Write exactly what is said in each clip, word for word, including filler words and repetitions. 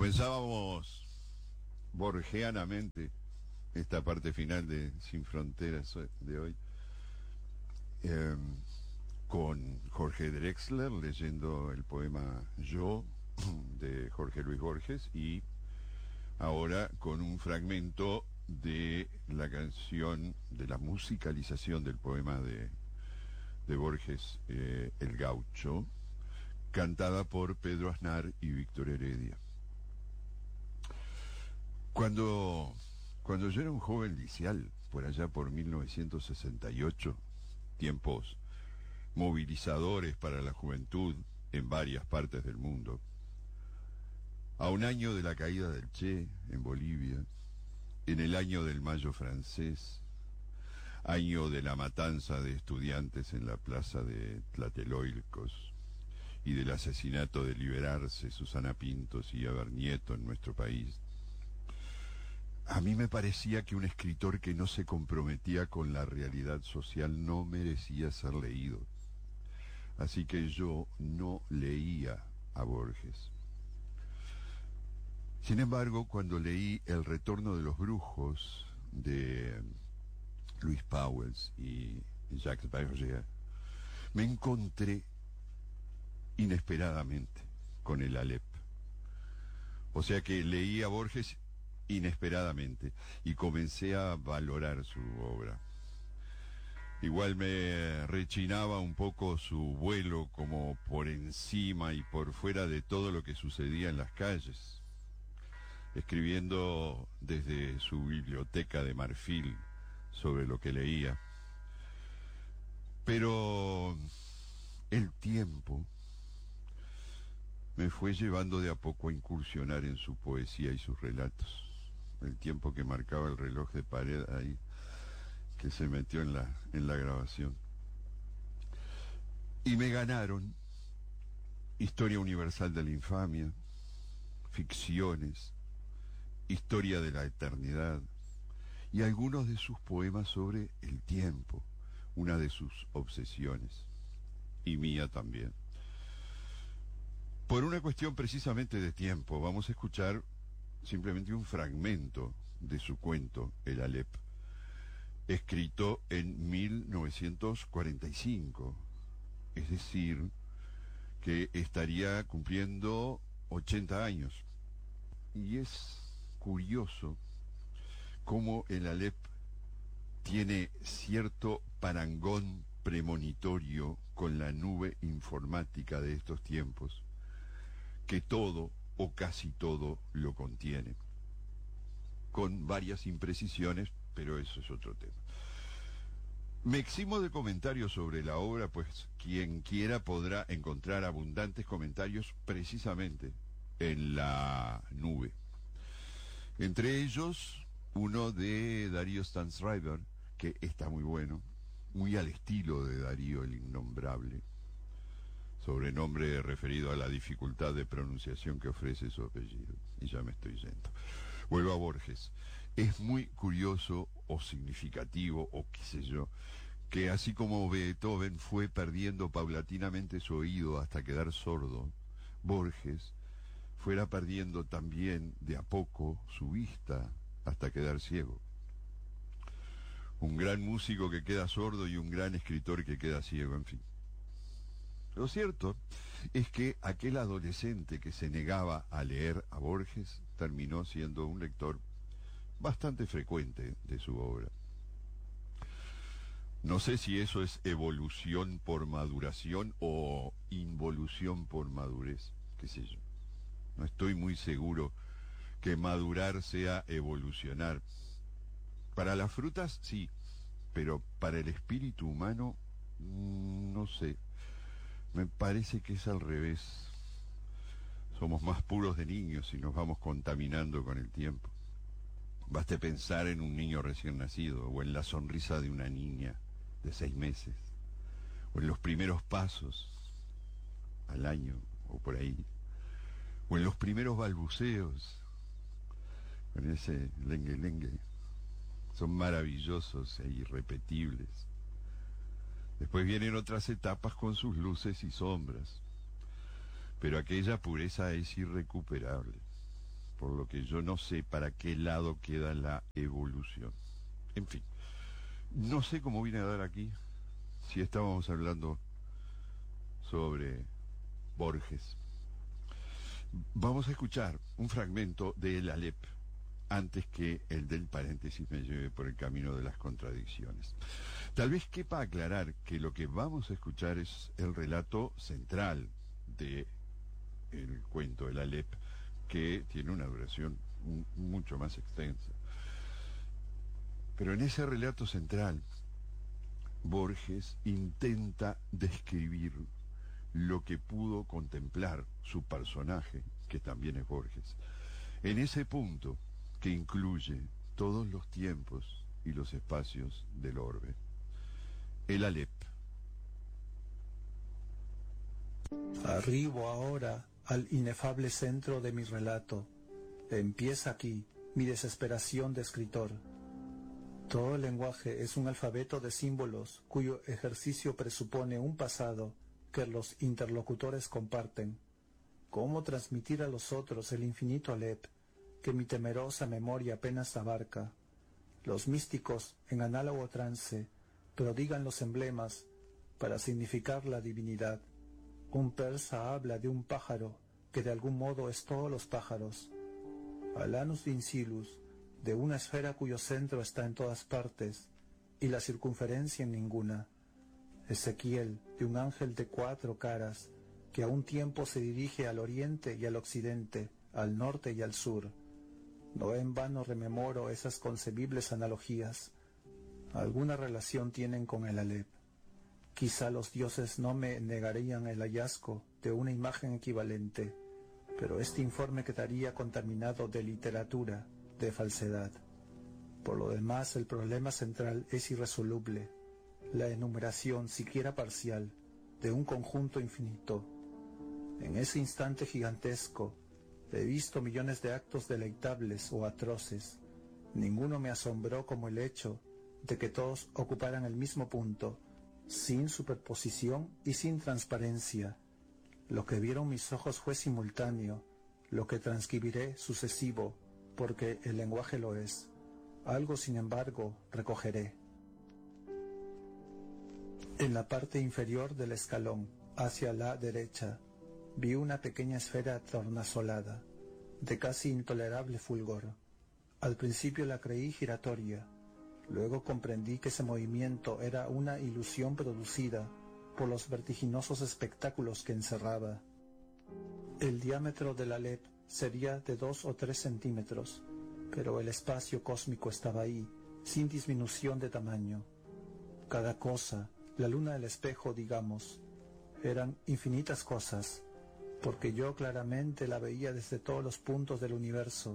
Comenzábamos borgianamente esta parte final de Sin Fronteras de hoy eh, con Jorge Drexler leyendo el poema Yo de Jorge Luis Borges, y ahora con un fragmento de la canción, de la musicalización del poema de, de Borges, eh, El Gaucho, cantada por Pedro Aznar y Víctor Heredia. Cuando, cuando yo era un joven liceal, por allá por mil novecientos sesenta y ocho, tiempos movilizadores para la juventud en varias partes del mundo, a un año de la caída del Che en Bolivia, en el año del Mayo francés, año de la matanza de estudiantes en la plaza de Tlatelolcos y del asesinato de Liberarse, Susana Pintos y Eber Nieto en nuestro país, a mí me parecía que un escritor que no se comprometía con la realidad social no merecía ser leído. Así que yo no leía a Borges. Sin embargo, cuando leí El Retorno de los Brujos de Luis Pauwels y Jacques Berger, me encontré inesperadamente con el Alep. O sea que leí a Borges inesperadamente y comencé a valorar su obra. Igual me rechinaba un poco su vuelo como por encima y por fuera de todo lo que sucedía en las calles, escribiendo desde su biblioteca de marfil sobre lo que leía. Pero el tiempo me fue llevando de a poco a incursionar en su poesía y sus relatos. El tiempo que marcaba el reloj de pared ahí, que se metió en la, en la grabación. Y me ganaron Historia Universal de la Infamia, Ficciones, Historia de la Eternidad, y algunos de sus poemas sobre el tiempo, una de sus obsesiones, y mía también. Por una cuestión precisamente de tiempo, vamos a escuchar simplemente un fragmento de su cuento, El Alep, escrito en mil novecientos cuarenta y cinco, es decir, que estaría cumpliendo ochenta años. Y es curioso cómo el Alep tiene cierto parangón premonitorio con la nube informática de estos tiempos, que todo o casi todo lo contiene, con varias imprecisiones, pero eso es otro tema. Me eximo de comentarios sobre la obra, pues quien quiera podrá encontrar abundantes comentarios precisamente en la nube. Entre ellos, uno de Darío Stanzreiber, que está muy bueno, muy al estilo de Darío el Innombrable, sobrenombre referido a la dificultad de pronunciación que ofrece su apellido. Y ya me estoy yendo. Vuelvo a Borges. Es muy curioso o significativo, o qué sé yo, que así como Beethoven fue perdiendo paulatinamente su oído hasta quedar sordo, Borges fuera perdiendo también de a poco su vista hasta quedar ciego. Un gran músico que queda sordo y un gran escritor que queda ciego, en fin. Lo cierto es que aquel adolescente que se negaba a leer a Borges terminó siendo un lector bastante frecuente de su obra. No sé si eso es evolución por maduración o involución por madurez, qué sé yo. No estoy muy seguro que madurar sea evolucionar. Para las frutas, sí, pero para el espíritu humano, mmm, no sé. Me parece que es al revés. Somos más puros de niños y nos vamos contaminando con el tiempo. Baste pensar en un niño recién nacido, o en la sonrisa de una niña de seis meses, o en los primeros pasos al año, o por ahí, o en los primeros balbuceos, con ese lengue lengue. Son maravillosos e irrepetibles. Después vienen otras etapas con sus luces y sombras, pero aquella pureza es irrecuperable. por lo que yo no sé para qué lado queda la evolución. En fin, no sé cómo vine a dar aquí, si estábamos hablando sobre Borges. Vamos a escuchar un fragmento de El Aleph, antes que el del paréntesis me lleve por el camino de las contradicciones. Tal vez quepa aclarar que lo que vamos a escuchar es el relato central de el cuento El Aleph, que tiene una duración mucho más extensa. Pero en ese relato central, Borges intenta describir lo que pudo contemplar su personaje, que también es Borges, en ese punto que incluye todos los tiempos y los espacios del orbe. El Aleph. Arribo ahora al inefable centro de mi relato. Empieza aquí mi desesperación de escritor. Todo el lenguaje es un alfabeto de símbolos cuyo ejercicio presupone un pasado que los interlocutores comparten. ¿Cómo transmitir a los otros el infinito Aleph que mi temerosa memoria apenas abarca? Los místicos, en análogo trance, prodigan los emblemas para significar la divinidad. Un persa habla de un pájaro que de algún modo es todos los pájaros. Alanus vincilus, de una esfera cuyo centro está en todas partes y la circunferencia en ninguna. Ezequiel, de un ángel de cuatro caras, que a un tiempo se dirige al oriente y al occidente, al norte y al sur. No en vano rememoro esas concebibles analogías. Alguna relación tienen con el Aleph. Quizá los dioses no me negarían el hallazgo de una imagen equivalente, pero este informe quedaría contaminado de literatura, de falsedad. Por lo demás, el problema central es irresoluble. La enumeración, siquiera parcial, de un conjunto infinito. En ese instante gigantesco, he visto millones de actos deleitables o atroces. Ninguno me asombró como el hecho de que todos ocuparan el mismo punto, sin superposición y sin transparencia. Lo que vieron mis ojos fue simultáneo, lo que transcribiré sucesivo, porque el lenguaje lo es. Algo, sin embargo, recogeré. En la parte inferior del escalón, hacia la derecha, vi una pequeña esfera tornasolada, de casi intolerable fulgor. Al principio la creí giratoria, luego comprendí que ese movimiento era una ilusión producida por los vertiginosos espectáculos que encerraba. El diámetro del Aleph sería de dos o tres centímetros, pero el espacio cósmico estaba ahí, sin disminución de tamaño. Cada cosa, la luna del espejo, digamos, eran infinitas cosas, porque yo claramente la veía desde todos los puntos del universo.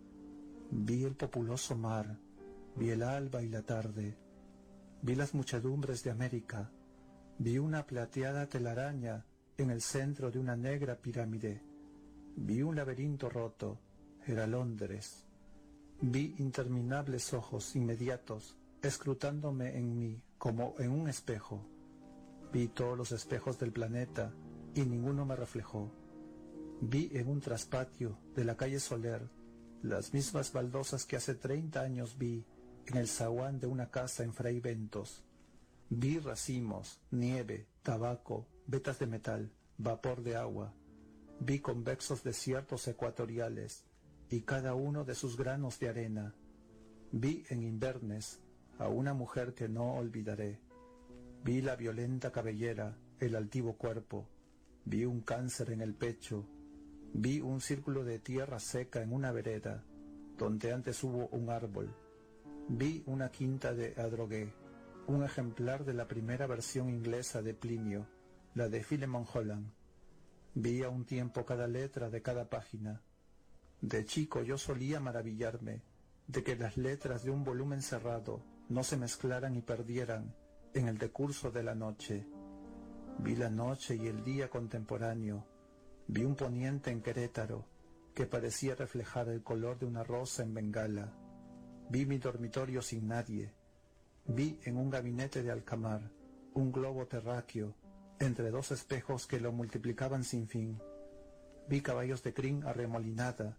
Vi el populoso mar, vi el alba y la tarde, vi las muchedumbres de América, vi una plateada telaraña en el centro de una negra pirámide, vi un laberinto roto, era Londres, vi interminables ojos inmediatos escrutándome en mí como en un espejo, vi todos los espejos del planeta y ninguno me reflejó, vi en un traspatio de la calle Soler las mismas baldosas que hace treinta años vi en el zaguán de una casa en Fray Bentos. Vi racimos, nieve, tabaco, vetas de metal, vapor de agua. Vi convexos desiertos ecuatoriales y cada uno de sus granos de arena. Vi en Inverness a una mujer que no olvidaré. Vi la violenta cabellera, el altivo cuerpo. Vi un cáncer en el pecho. Vi un círculo de tierra seca en una vereda, donde antes hubo un árbol. Vi una quinta de Adrogué, un ejemplar de la primera versión inglesa de Plinio, la de Philemon Holland. Vi a un tiempo cada letra de cada página. De chico yo solía maravillarme de que las letras de un volumen cerrado no se mezclaran y perdieran en el decurso de la noche. Vi la noche y el día contemporáneo. Vi un poniente en Querétaro que parecía reflejar el color de una rosa en Bengala. Vi mi dormitorio sin nadie. Vi en un gabinete de alcamar un globo terráqueo entre dos espejos que lo multiplicaban sin fin. Vi caballos de crin arremolinada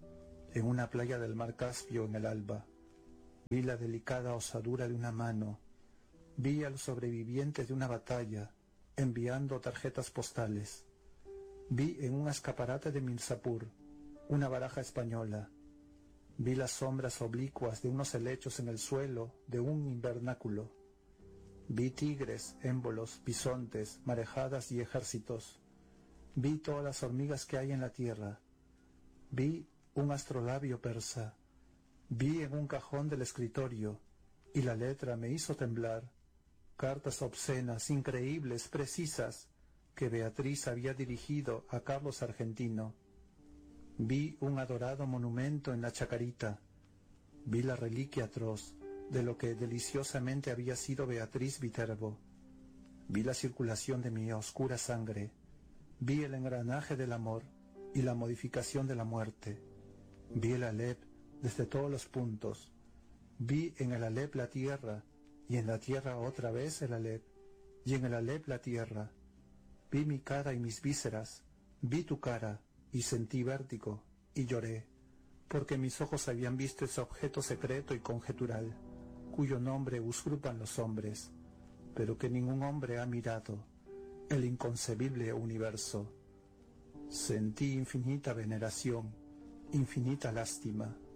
en una playa del mar Caspio en el alba. Vi la delicada osadura de una mano, vi a los sobrevivientes de una batalla enviando tarjetas postales. Vi en un escaparate de Mirzapur una baraja española. Vi las sombras oblicuas de unos helechos en el suelo de un invernáculo. Vi tigres, émbolos, bisontes, marejadas y ejércitos. Vi todas las hormigas que hay en la tierra. Vi un astrolabio persa. Vi en un cajón del escritorio, y la letra me hizo temblar, cartas obscenas, increíbles, precisas, que Beatriz había dirigido a Carlos Argentino. Vi un adorado monumento en la Chacarita. Vi la reliquia atroz de lo que deliciosamente había sido Beatriz Viterbo. Vi la circulación de mi oscura sangre. Vi el engranaje del amor y la modificación de la muerte. Vi el Alep desde todos los puntos. Vi en el Alep la tierra, y en la tierra otra vez el Alep, y en el Alep la tierra. Vi mi cara y mis vísceras, vi tu cara, y sentí vértigo, y lloré, porque mis ojos habían visto ese objeto secreto y conjetural, cuyo nombre usurpan los hombres, pero que ningún hombre ha mirado, el inconcebible universo. Sentí infinita veneración, infinita lástima.